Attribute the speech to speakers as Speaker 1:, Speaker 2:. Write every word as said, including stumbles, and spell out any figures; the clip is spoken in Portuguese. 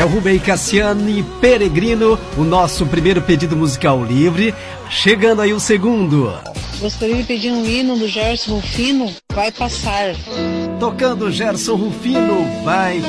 Speaker 1: Rubem Cassiane, Peregrino, o nosso primeiro pedido musical livre. Chegando aí o segundo.
Speaker 2: Gostaria de pedir um hino do Gerson Rufino, Vai Passar.
Speaker 1: Tocando Gerson Rufino, Vai